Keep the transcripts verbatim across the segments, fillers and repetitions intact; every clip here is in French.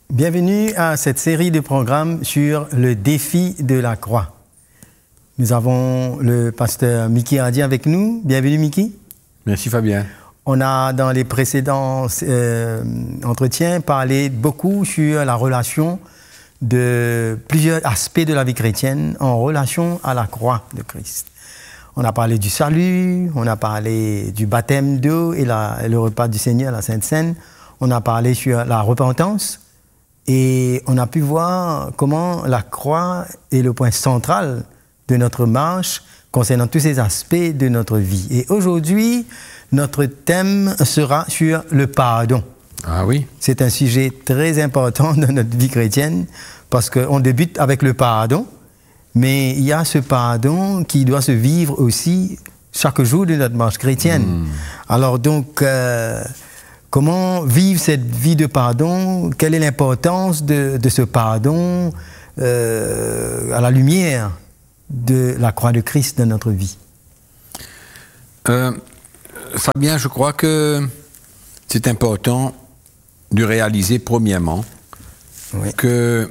Bienvenue à cette série de programmes sur le défi de la croix. Nous avons le pasteur Mickey Hardy avec nous. Bienvenue Mickey. Merci Fabien. On a dans les précédents euh, entretiens parlé beaucoup sur la relation de plusieurs aspects de la vie chrétienne en relation à la croix de Christ. On a parlé du salut, on a parlé du baptême d'eau et, la, et le repas du Seigneur, la Sainte Seine. On a parlé sur la repentance. Et on a pu voir comment la croix est le point central de notre marche concernant tous ces aspects de notre vie. Et aujourd'hui, notre thème sera sur le pardon. Ah oui. C'est un sujet très important dans notre vie chrétienne parce qu'on débute avec le pardon, mais il y a ce pardon qui doit se vivre aussi chaque jour de notre marche chrétienne. Mmh. Alors donc... Euh, Comment vivre cette vie de pardon? Quelle est l'importance de, de ce pardon euh, à la lumière de la croix de Christ dans notre vie? euh, Fabien, je crois que c'est important de réaliser premièrement oui. que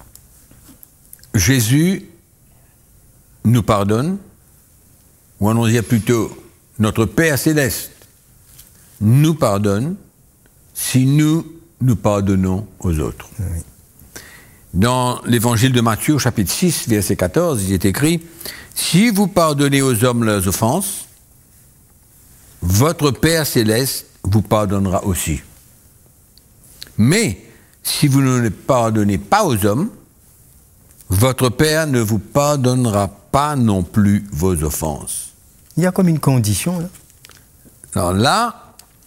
Jésus nous pardonne, ou allons dire plutôt notre Père céleste nous pardonne si nous nous pardonnons aux autres. Oui. Dans l'évangile de Matthieu, au chapitre six, verset quatorze, il est écrit « Si vous pardonnez aux hommes leurs offenses, votre Père céleste vous pardonnera aussi. Mais si vous ne les pardonnez pas aux hommes, votre Père ne vous pardonnera pas non plus vos offenses. » Il y a comme une condition, là. Alors là,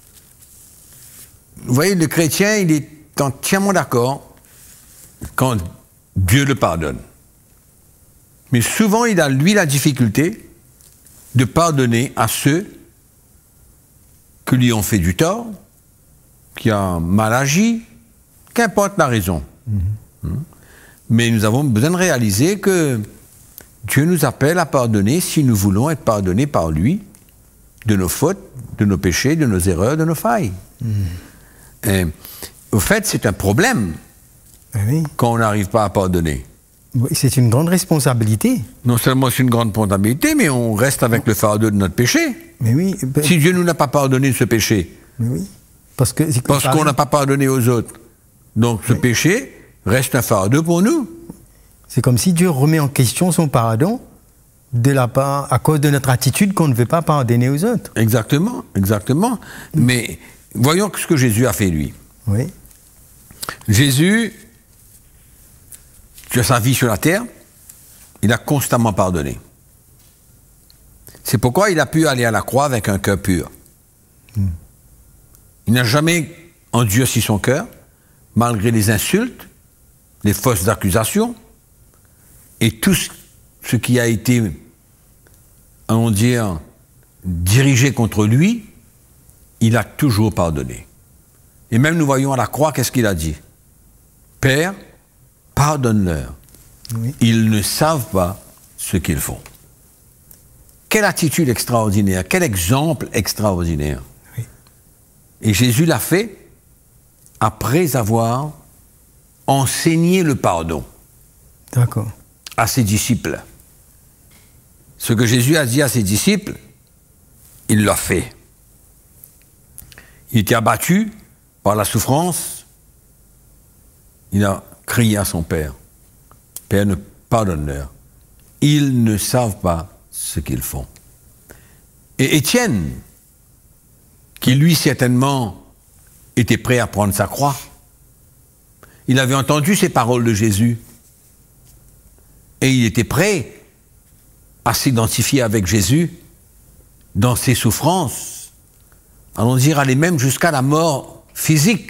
vous voyez, le chrétien, il est entièrement d'accord quand Dieu le pardonne. Mais souvent, il a, lui, la difficulté de pardonner à ceux qui lui ont fait du tort, qui ont mal agi, qu'importe la raison. Mm-hmm. Mais nous avons besoin de réaliser que Dieu nous appelle à pardonner si nous voulons être pardonnés par lui de nos fautes, de nos péchés, de nos erreurs, de nos failles. Mm. Et, au fait, c'est un problème oui. quand on n'arrive pas à pardonner. Oui, c'est une grande responsabilité. Non seulement c'est une grande responsabilité, mais on reste avec le fardeau de notre péché. Mais oui. Ben... Si Dieu ne nous a pas pardonné ce péché, mais oui. Parce, que, parce qu'on n'a pas pardonné aux autres, donc ce oui. péché reste un fardeau pour nous. C'est comme si Dieu remet en question son pardon de la part, à cause de notre attitude qu'on ne veut pas pardonner aux autres. Exactement, exactement. Mm. Mais voyons ce que Jésus a fait, lui. Oui. Jésus, sur sa vie sur la terre, il a constamment pardonné. C'est pourquoi il a pu aller à la croix avec un cœur pur. Mm. Il n'a jamais endurci son cœur, malgré les insultes, les fausses accusations, et tout ce qui a été, allons dire, dirigé contre lui, il a toujours pardonné. Et même nous voyons à la croix, qu'est-ce qu'il a dit? Père, pardonne-leur. Oui. Ils ne savent pas ce qu'ils font. Quelle attitude extraordinaire, quel exemple extraordinaire. Oui. Et Jésus l'a fait après avoir enseigné le pardon. D'accord. À ses disciples. Ce que Jésus a dit à ses disciples, il l'a fait. Il était abattu par la souffrance. Il a crié à son Père. Père, ne pardonne-leur. Ils ne savent pas ce qu'ils font. Et Étienne, qui lui certainement était prêt à prendre sa croix, il avait entendu ces paroles de Jésus. Et il était prêt à s'identifier avec Jésus dans ses souffrances, allons dire aller même jusqu'à la mort physique,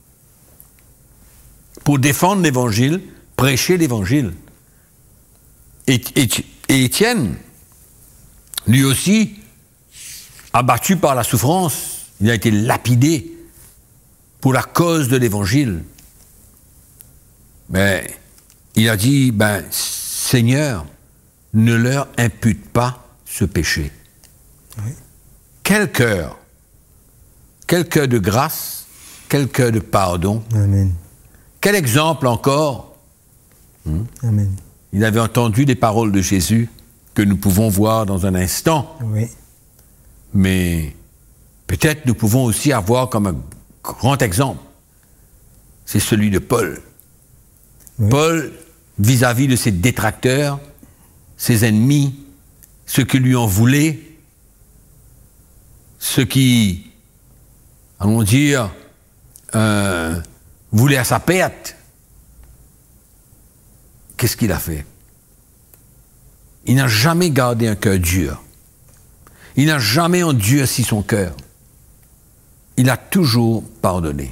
pour défendre l'évangile, prêcher l'évangile. Et, et, et Étienne, lui aussi, abattu par la souffrance, il a été lapidé pour la cause de l'évangile. Mais il a dit, ben, Seigneur, ne leur impute pas ce péché. Oui. Quel cœur, quel cœur de grâce, quel cœur de pardon. Amen. Quel exemple encore? Hmm? Amen. Il avait entendu des paroles de Jésus que nous pouvons voir dans un instant. Oui. Mais peut-être nous pouvons aussi avoir comme un grand exemple, c'est celui de Paul. Oui. Paul, vis-à-vis de ses détracteurs, ses ennemis, ceux qui lui en voulaient, ceux qui, allons dire, euh, voulaient à sa perte, qu'est-ce qu'il a fait? Il n'a jamais gardé un cœur dur. Il n'a jamais endurci son cœur. Il a toujours pardonné.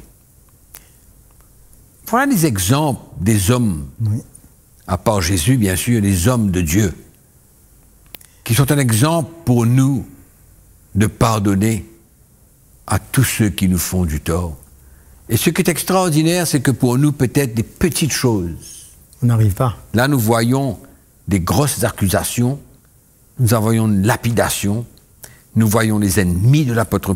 Voilà des exemples des hommes, oui. à part Jésus, bien sûr, des hommes de Dieu, qui sont un exemple pour nous de pardonner à tous ceux qui nous font du tort. Et ce qui est extraordinaire, c'est que pour nous, peut-être des petites choses. On n'arrive pas. Là, nous voyons des grosses accusations, nous voyons une lapidation, nous voyons les ennemis de l'apôtre